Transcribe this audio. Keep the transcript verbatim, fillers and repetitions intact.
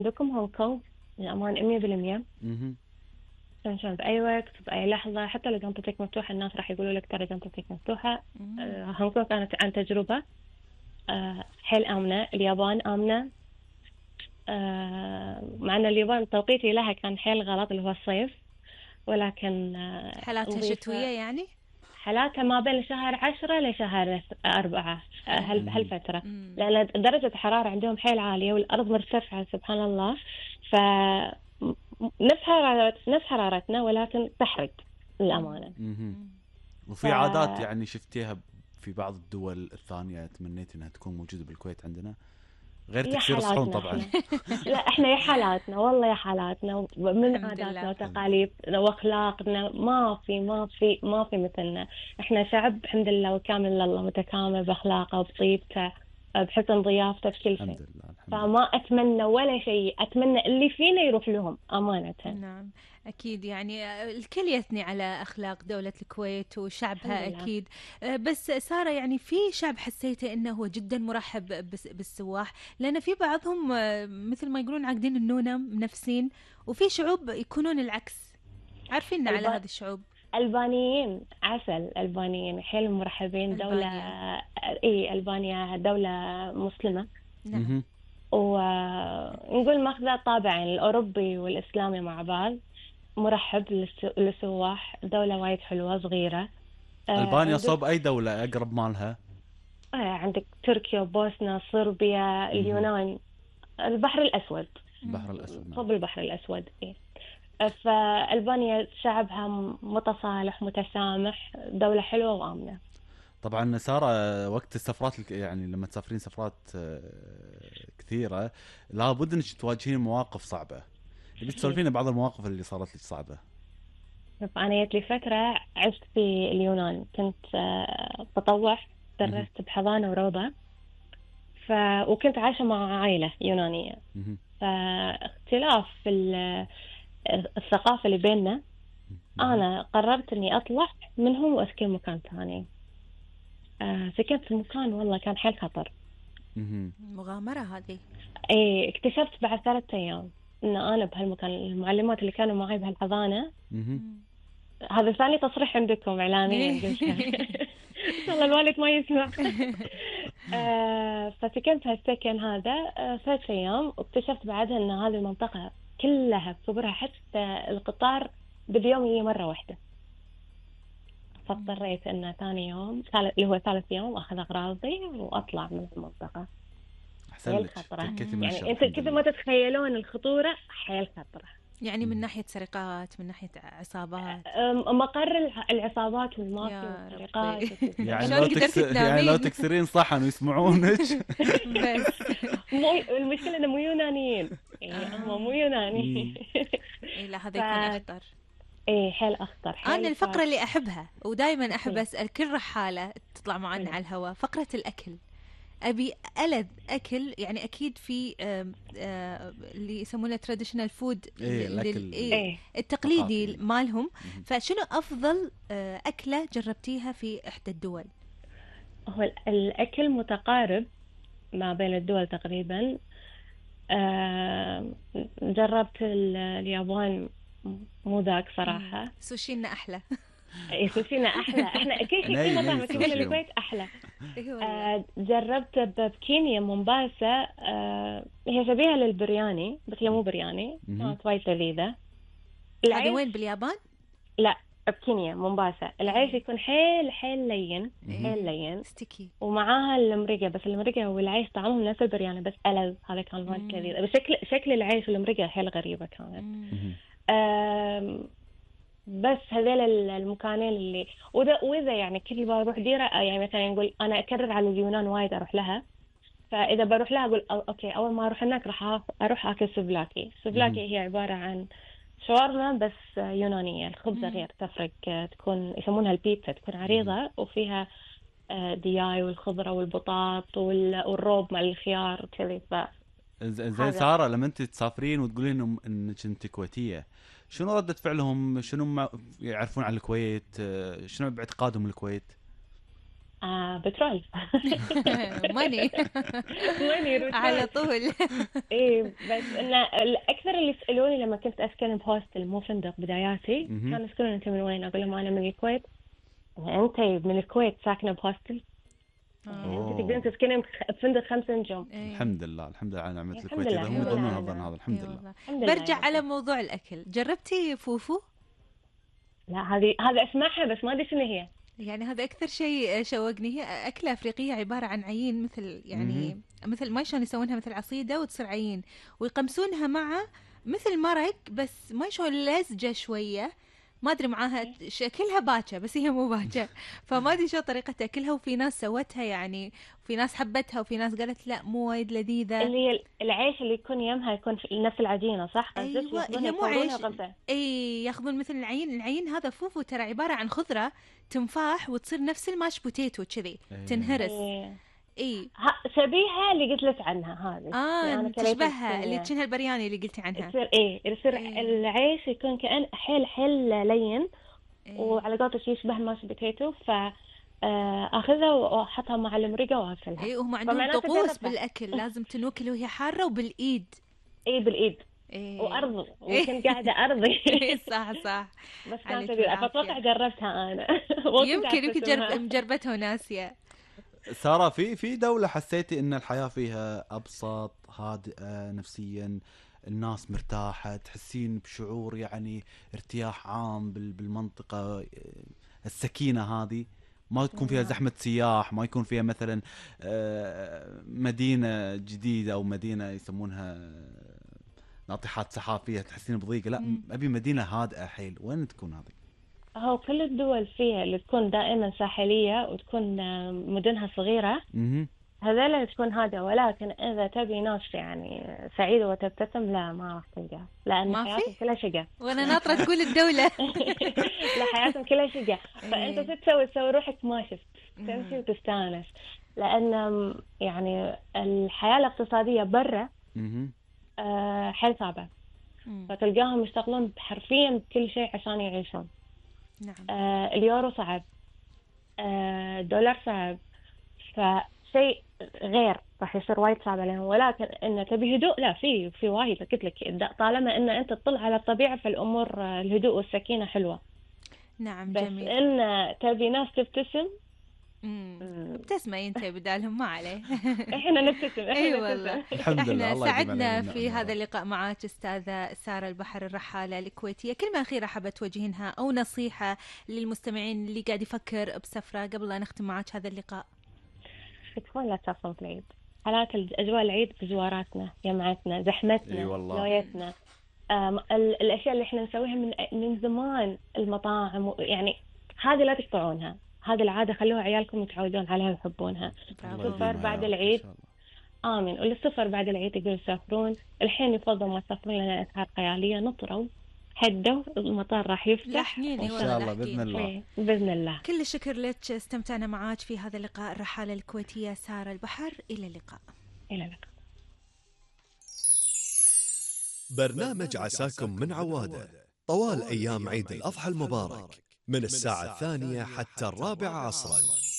عندكم هونغ كونغ الأمان مية بالمية. اها. عشان بأي وقت بأي لحظة حتى لو جنطتك مفتوحة الناس راح يقولوا لك ترى جنطتك مفتوحة. مم. آه، هونغ كونغ كانت عن تجربة آه، حيل آمنة. اليابان آمنة. آه، مع أن اليابان توقيتي لها كان حيل غلط اللي هو الصيف، ولكن آه، حالاتها شتوية نظيفة. يعني. حالاتها ما بين شهر عشرة لشهر أربعة. آه، حلو. هال- مهم. هالفترة. مم. لأن درجة الحرارة عندهم حيل عالية والأرض مرتفعة سبحان الله. ف م- نفس حرارة نفس حرارتنا ولكن تحرق للأمانة. مهم. مم. وفي عادات ف يعني شفتيها في بعض الدول الثانية تمنيت انها تكون موجودة بالكويت عندنا، غير يا تكسير الصحون حالاتنا طبعا. احنا. لا احنا يا حالاتنا والله يا حالاتنا من الحمد عاداتنا لله. وتقاليدنا واخلاقنا ما في ما في ما في مثلنا. احنا شعب الحمد لله وكامل الله متكامل باخلاقه وبطيبته بحسن ضيافته بكل شيء. الحمد لله الحمد لله. فما اتمنى ولا شيء، اتمنى اللي فينا يروح لهم امانه. نعم أكيد، يعني الكل يثني على أخلاق دولة الكويت الحمد وشعبها لله. أكيد. آه، بس سارة، يعني في شعب حسيته أنه هو جدا مرحب بس- بالسواح، لأن في بعضهم آه، مثل ما يقولون عاقدين النونة منفسين، وفي شعوب يكونون العكس. عارفين على الب... هذه الشعوب. البانيين عسل. البانيين حيل مرحبين. دوله ألبانيا. اي البانيا دوله مسلمه. نعم. مهم. ونقول ماخذة الطابعين الأوروبي والإسلامي مع بعض. مرحب للس- للسواح. دولة وايد حلوة صغيرة. آه، البانيا عندك صوب اي دولة اقرب مالها؟ آه، عندك تركيا وبوسنا صربيا مهم. اليونان. البحر الأسود. البحر الاسود نعم. صوب البحر الأسود إيه. آه، فألبانيا شعبها متصالح متسامح. دولة حلوة وآمنة. طبعا سارة، وقت السفرات الك- يعني لما تسافرين سفرات آه، كثيرة لابد انك تواجهين مواقف صعبة. تبي أكيد. تسولفين بعض المواقف اللي صارت لك صعبة؟ أنا جت لي فترة عشت في اليونان. كنت آه، بطوع. مهم. درست بحضانة وروضة. ف... وكنت عايشة مع عائلة يونانية. مهم. فاختلاف في ال- الثقافة اللي بيننا. مهم. أنا قررت إني أطلع منهم وأسكن مكان ثاني. آه، سكنت في مكان والله كان حيل خطر. مهم. مغامرة هذه. إيه اكتشفت بعد ثلاثة أيام إن أنا بهالمكان. المعلمات اللي كانوا معي بهالحضانة. مهم. هذا ثاني تصريح عندكم إعلانيا قلتها. إن شاء الله الوالد ما يسمع. آه، فسكنت هالسكن هذا آه، ثلاث أيام. واكتشفت بعدها أن هذه المنطقة كلها بكبرها حتى القطار باليوم يجي مرة واحدة. فاضطريت أن ثاني يوم ثالث اللي هو ثالث يوم أخذ أغراضي وأطلع من المنطقة. احسن حيل لك، خطرة. فكيتي من الشر يعني أنت الحمد كذا ما لله. تتخيلون الخطورة. حيل خطرة. يعني من ناحية سرقات، من ناحية عصابات. أم- مقر الع- العصابات والمافيا يا والسرقات ربي. وكذا. يعني شلون لو قدرتي تكسر يعني لو تنامين؟ تكسرين صحن ويسمعونك. بس. مو المشكلة إنه مو يونانيين. إيه هم مو يونانيين. إيه لا، هذا ف يكون أخطر. إيه حيل أخطر. أنا حيل الفقرة صعب. اللي أحبها ودائما أحب إيه. أسأل كل رحالة تطلع معنا إيه. على الهواء، فقرة الأكل. أبي ألذ أكل، يعني أكيد في آم، آه، اللي يسمونه traditional food، إيه، لل- الأكل إيه، إيه. التقليدي ثقافي. مالهم. مهم. فشنو أفضل آه، أكلة جربتيها في إحدى الدول؟ هو ال- الأكل متقارب ما بين الدول تقريبا. آه، جربت ال- اليابان. مو ذاك صراحة. سوشينا أحلى. إيه سوشينا أحلى. إحنا كل شيء كل ني ني مطاعم كل سوشي. الكويت أحلى. إيه والله. آه، جربت ب- بكينيا مومباسا. آه، هي شبيهة للبرياني بس هي مو برياني. مهم. كانت وايد لذيذة. هذه العيش وين باليابان؟ لا بكينيا مومباسا. العيش يكون حيل حيل لين. مهم. حيل لين. ستيكي. ومعاها المرقة. بس المرقة والعيش طعمهم نفس البرياني بس ألذ. هذا كان وايد مم. لذيذ. بس شكل شكل العيش والمرقة حيل غريبة كانت. مم. مهم. آم، بس هذول ال- المكانين اللي وإذا وإذا يعني كل ما أروح ديرة يعني مثلا نقول أنا أكرر على اليونان وايد أروح لها. فإذا بروح لها أقول أو- أوكي أول ما أروح هناك راح آ- أروح أكل سوفلاكي. مهم. سوفلاكي هي عبارة عن شاورما بس يونانية. الخبزة مم. غير تفرق. تكون يسمونها البيتزا. تكون عريضة وفيها آه، دياي والخضرة والبطاط وال- والروب مع الخيار كذي. ز- زين فهذا سارة، لما انت تسافرين وتقولين انهم انك انت كويتية، شنو ردة فعلهم؟ شنو ما يعرفون عن الكويت؟ آه، شنو باعتقادهم الكويت؟ آه بترول. ماني ماني بترول. على طول. ايه بس انه الاكثر اللي يسالوني لما كنت اسكن بهوستل مو فندق بداياتي، مهم. كانوا يسالون انت من وين؟ اقول لهم انا من الكويت. انت من الكويت ساكنه بهوستل؟ أوه. انت تقدرين تسكنين بفندق خمس نجوم. إيه. الحمد لله الحمد لله على نعمة الحمد الكويت، لله، إذا هم الحمد يظنون لله. هذا هذا الحمد إيه لله. والله. الحمد لله برجع يا على رب. موضوع الأكل، جربتي فوفو؟ لا هذه هذا اسمعها بس ما ادري شنو هي. يعني هذا أكثر شيء شوقني. هي أكلة أفريقية عبارة عن عجين، مثل يعني مثل ما شلون يسوونها مثل عصيدة وتصير عجين، ويقمسونها مع مثل مرق بس ما شلون لزجة شوية، ما أدري معاها شكلها باكة بس هي مو باكة. فما أدري شو طريقة أكلها، وفي ناس سوتها يعني، وفي ناس حبتها وفي ناس قالت لا مو وايد لذيذة. اللي هي العيش اللي يكون يمها يكون في نفس العجينه صح؟ قصدك ايوه ياخذونها هي مو يكورونها عيش. وغمسة. اي ياخذون مثل العين، العين هذا فوفو ترى عباره عن خضره تنفاح وتصير نفس الماش بوتيتو كذي إيه. تنهرس. إيه. اي ها- شبيهة اللي قلت لك عنها هذه. اه أنا كليت تشبهها اللي السنية. كأنها البرياني اللي قلتي عنها. يصير ايه يصير إيه. العيش يكون كأن حيل حيل لين، إيه. وعلى قولتك يشبه ماش بوتيتو، ف آه، اخذها واحطها مع المرقه واكلها. اي وهم عندهم فمعناته طقوس جربتها. بالاكل، لازم تنوكل وهي حاره وبالايد. ايه بالايد إيه. وارض، وكنت قاعده ارضي. إيه صح صح. بس كانت عليك لذيذة، بالعافية. فاتوقع جربتها انا. مو كنت يمكن أعرف يمكن اسمها. جرب مجربتها وناسيه. سارة، في في دولة حسيتي ان الحياة فيها ابسط، هادئة نفسيا، الناس مرتاحة، تحسين بشعور يعني ارتياح عام بال- بالمنطقة، السكينة هذه، ما تكون فيها زحمة سياح، ما يكون فيها مثلا آه، مدينة جديدة او مدينة يسمونها ناطحات سحاب فيها تحسين بضيق، لا مم. ابي مدينة هادئة حيل. وين تكون هذه؟ هو كل الدول فيها اللي تكون دائما ساحلية وتكون آه، مدنها صغيرة، مهم. هذول تكون هادئة. ولكن إذا تبي ناس يعني سعيدة وتبتسم، لا ما راح تلقى، لأن ما حياتهم في؟ كلها شقة. وانا ناطره تقول الدوله. لا حياتهم كلها شقة. فأنت إيه. تسوي تسوي روحك ما شفت، تمشي مم. وتستانس، لأن يعني الحياة الاقتصادية برا مهم. آه، حيل صعبة، مم. فتلقاهم يشتغلون حرفيا بكل شيء عشان يعيشون. نعم. آه، اليورو صعب، آه، الدولار صعب، فشيء غير راح يصير وايد صعب عليهم. ولكن إن تبي هدوء، لا في في وايد قلت لك، د- طالما إن أنت تطل على الطبيعة فالأمور آه، الهدوء والسكينة حلوة. نعم بس جميل. إن تبي ناس تبتسم، مم. مم، ابتسمة انت بدالهم ما عليه. إحنا نبتسم، إحنا اي نبتسم. والله. الحمد لله، احنا الله يديم سعدنا علينا في النعمة. هذا اللقاء معك استاذة سارة البحر الرحالة الكويتية. كلمة أخيرة حابة توجهينها أو نصيحة للمستمعين اللي قاعد يفكر بسفرة قبل لا نختم معك هذا اللقاء؟ تكفون لا تسافرون في العيد. حالات أجواء العيد بزواراتنا، جمعتنا، زحمتنا، اي والله. زوايتنا، آم، ال- الأشياء اللي إحنا نسويها من من زمان، المطاعم و- يعني هذه لا تقطعونها، هذه العادة خلوها عيالكم يتعودون عليها ويحبونها. الله برافو. سفر يديمها بعد يا رب إن العيد. شاء الله. آمين. والسفر بعد العيد يقولوا يسافرون، الحين يفضل ما تسافرون لأن أسعار خيالية. نطروا هدوا، المطار راح يفتح لاحقيني ان والله شاء الله لاحقين. باذن الله. إيه، بإذن الله. كل الشكر لك، استمتعنا معك في هذا اللقاء. الرحالة الكويتية سارة البحر، إلى اللقاء. إلى اللقاء. برنامج عساكم من عوادة طوال أيام عيد الأضحى المبارك من الساعة الثانية حتى الرابعة عصرا.